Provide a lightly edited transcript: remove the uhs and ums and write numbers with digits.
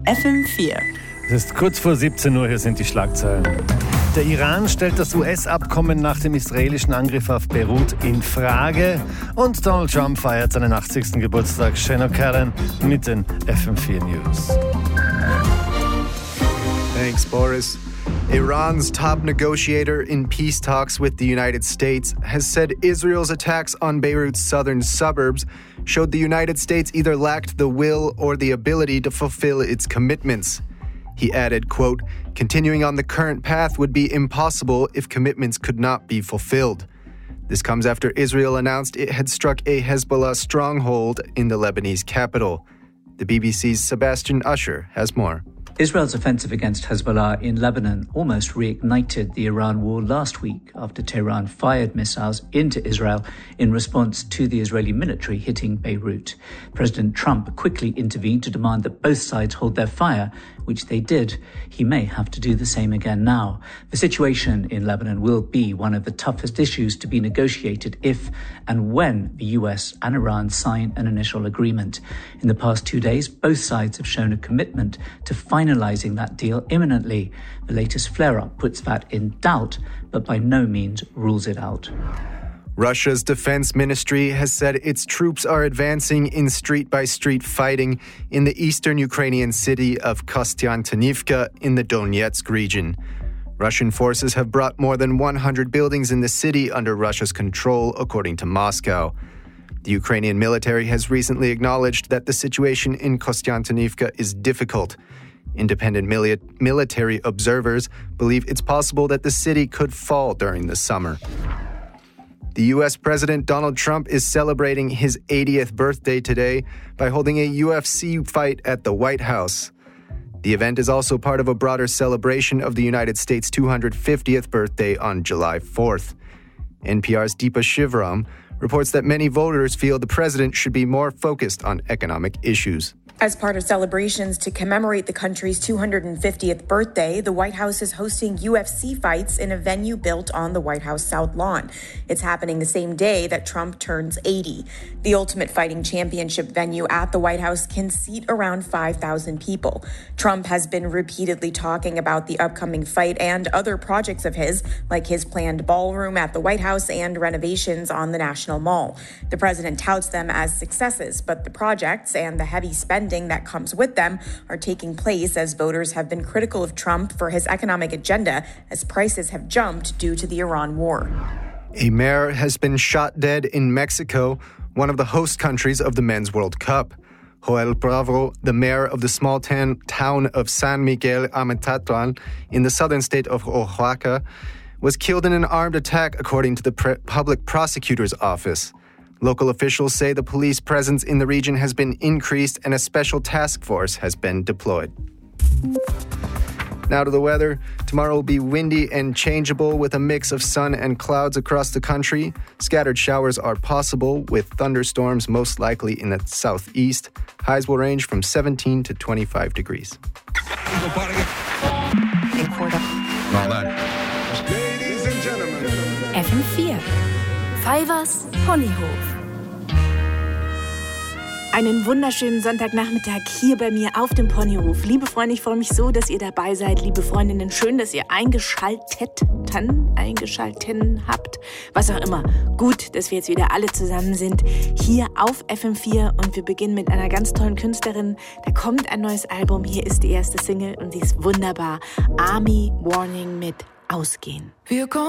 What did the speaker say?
FM4. Es ist kurz vor 17 Uhr, hier sind die Schlagzeilen. Der Iran stellt das US-Abkommen nach dem israelischen Angriff auf Beirut in Frage und Donald Trump feiert seinen 80. Geburtstag. Shane O'Callaghan mit den FM4 News. Thanks, Boris. Iran's top negotiator in peace talks with the United States has said Israel's attacks on Beirut's southern suburbs showed the United States either lacked the will or the ability to fulfill its commitments. He added, quote, "Continuing on the current path would be impossible if commitments could not be fulfilled." This comes after Israel announced it had struck a Hezbollah stronghold in the Lebanese capital. The BBC's Sebastian Usher has more. Israel's offensive against Hezbollah in Lebanon almost reignited the Iran war last week after Tehran fired missiles into Israel in response to the Israeli military hitting Beirut. President Trump quickly intervened to demand that both sides hold their fire, which they did. He may have to do the same again now. The situation in Lebanon will be one of the toughest issues to be negotiated if and when the US and Iran sign an initial agreement. In the past 2 days, both sides have shown a commitment to finalizing that deal imminently. The latest flare-up puts that in doubt, but by no means rules it out. Russia's defense ministry has said its troops are advancing in street-by-street fighting in the eastern Ukrainian city of Kostiantynivka in the Donetsk region. Russian forces have brought more than 100 buildings in the city under Russia's control, according to Moscow. The Ukrainian military has recently acknowledged that the situation in Kostiantynivka is difficult. Independent military observers believe it's possible that the city could fall during the summer. The U.S. President Donald Trump is celebrating his 80th birthday today by holding a UFC fight at the White House. The event is also part of a broader celebration of the United States' 250th birthday on July 4th. NPR's Deepa Shivaram reports that many voters feel the president should be more focused on economic issues. As part of celebrations to commemorate the country's 250th birthday, the White House is hosting UFC fights in a venue built on the White House South Lawn. It's happening the same day that Trump turns 80. The Ultimate Fighting Championship venue at the White House can seat around 5,000 people. Trump has been repeatedly talking about the upcoming fight and other projects of his, like his planned ballroom at the White House and renovations on the National Mall. The president touts them as successes, but the projects and the heavy spending that comes with them are taking place as voters have been critical of Trump for his economic agenda as prices have jumped due to the Iran war. A mayor has been shot dead in Mexico, one of the host countries of the Men's World Cup. Joel Bravo, the mayor of the small town of San Miguel Ametatlan in the southern state of Oaxaca, was killed in an armed attack, according to the public prosecutor's office. Local officials say the police presence in the region has been increased and a special task force has been deployed. Now to the weather. Tomorrow will be windy and changeable with a mix of sun and clouds across the country. Scattered showers are possible with thunderstorms most likely in the southeast. Highs will range from 17 to 25 degrees. Ladies and gentlemen. FM4. Fivers Ponyhof. Einen wunderschönen Sonntagnachmittag hier bei mir auf dem Ponyhof. Liebe Freunde, ich freue mich so, dass ihr dabei seid. Liebe Freundinnen, schön, dass ihr eingeschalten habt. Was auch immer. Gut, dass wir jetzt wieder alle zusammen sind. Hier auf FM4 und wir beginnen mit einer ganz tollen Künstlerin. Da kommt ein neues Album. Hier ist die erste Single und die ist wunderbar. Army Warning mit Ausgehen.